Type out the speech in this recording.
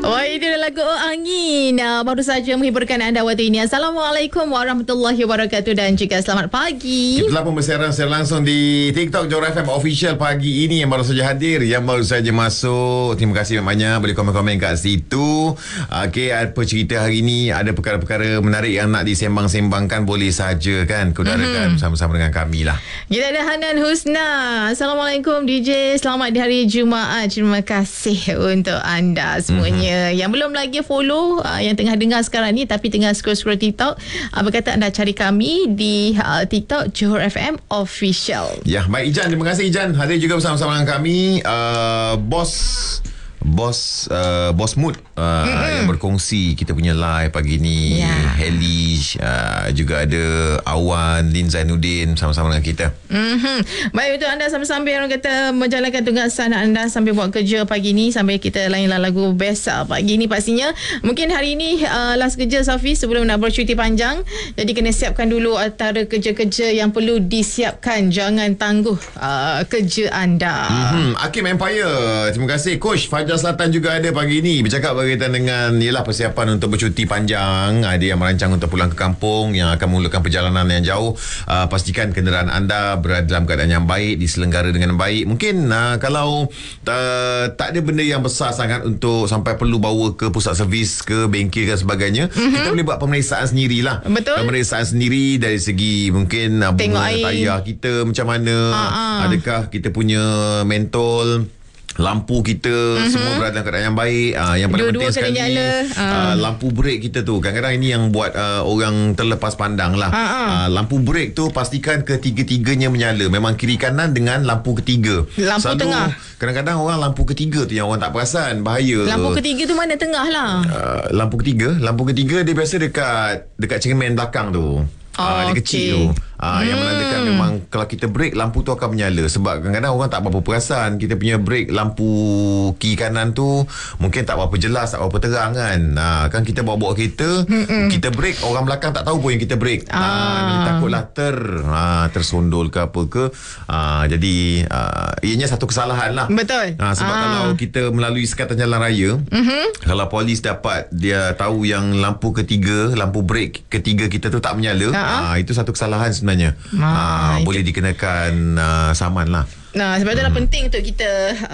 Wah, itu adalah lagu Angin. Baru saja menghiburkan anda waktu ini. Assalamualaikum warahmatullahi wabarakatuh dan juga selamat pagi. Kita telah pun bersiaran secara langsung di TikTok Johor FM Official pagi ini yang baru saja hadir, yang baru saja masuk. Terima kasih banyak boleh komen-komen kat situ. Okey, apa cerita hari ini? Ada perkara-perkara menarik yang nak disembang-sembangkan, boleh saja kan keudarakan bersama-sama dengan kami lah. Kita ada Hanan Husna. Assalamualaikum DJ, selamat di hari Jumaat. Terima kasih untuk anda semuanya yang belum lagi follow, yang tengah dengar sekarang ni tapi tengah scroll-scroll TikTok, berkata anda cari kami di TikTok Johor FM Official. Ya, baik Ijan, terima kasih Ijan hadir juga bersama-sama dengan kami. Bos Mood yang berkongsi kita punya live pagi ni. Heli juga ada Awan, Lin Zainuddin sama-sama dengan kita. Baik, untuk anda sambil-sambil orang kata menjalankan tugasan anda sambil buat kerja pagi ni, sambil kita layanlah lagu best pagi ni pastinya. Mungkin hari ni last kerja Safi sebelum nak bercuti panjang, jadi kena siapkan dulu antara kerja-kerja yang perlu disiapkan. Jangan tangguh kerja anda. Hakim Empire, terima kasih. Coach Fajar Selatan juga ada pagi ni bercakap berkaitan dengan persiapan untuk bercuti panjang. Ada yang merancang untuk pulang ke kampung, yang akan memulakan perjalanan yang jauh. Pastikan kenderaan anda berada dalam keadaan yang baik, diselenggara dengan baik. Mungkin kalau tak ada benda yang besar sangat untuk sampai perlu bawa ke pusat servis, ke bengkel dan sebagainya, kita boleh buat pemeriksaan sendirilah. Betul. Pemeriksaan sendiri dari segi mungkin bunga tayar kita macam mana, adakah kita punya mentol, lampu kita semua berada dalam keadaan yang baik. Yang paling penting sekali lampu brek kita tu, kadang-kadang ini yang buat orang terlepas pandang lah. Lampu brek tu pastikan ketiga-tiganya menyala, memang kiri kanan dengan lampu ketiga. Lampu tengah, kadang-kadang orang lampu ketiga tu yang orang tak perasan, bahaya. Lampu ketiga tu mana? Tengah lah. Lampu ketiga dia biasa dekat cermin belakang tu. Dia kecil tu. Yang menandakan memang kalau kita break, lampu tu akan menyala. Sebab kadang-kadang orang tak berapa perasan kita punya break, lampu kiri kanan tu mungkin tak berapa jelas, tak berapa terang kan. Kan kita bawa-bawa kereta, kita break, orang belakang tak tahu pun yang kita break. Nanti takutlah tersondol ke apa ke. Jadi ianya satu kesalahan lah. Betul. Sebab kalau kita melalui sekatan jalan raya, kalau polis dapat dia tahu yang lampu ketiga, lampu break ketiga kita tu tak menyala, itu satu kesalahan sebenarnya. Boleh dikenakan saman lah. Sebab itulah penting untuk kita